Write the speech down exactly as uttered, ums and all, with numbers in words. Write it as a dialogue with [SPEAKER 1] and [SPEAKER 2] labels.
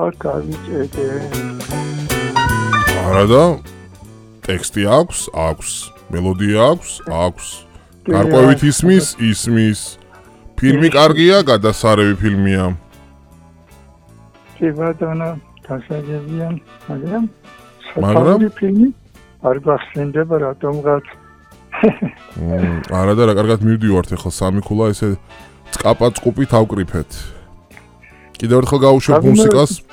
[SPEAKER 1] არ გავიწერე.
[SPEAKER 2] არა და ტექსტი აქვს, აქვს, მელოდია აქვს, აქვს. გარკვევით ისმის, ისმის. ფილმი კარგია, გადასარევი ფილმია.
[SPEAKER 1] კი ბატონო, გასაგებია, მაგრამ
[SPEAKER 2] მაგრამ
[SPEAKER 1] ფილმი არ გახსენდება რატომღაც.
[SPEAKER 2] არა და რა კარგად მივდივართ ახლა სამი ქულა ესე წკაპა წკუპით ავკრიფეთ. კიდევ ერთხელ გავუშვებ მუსიკას.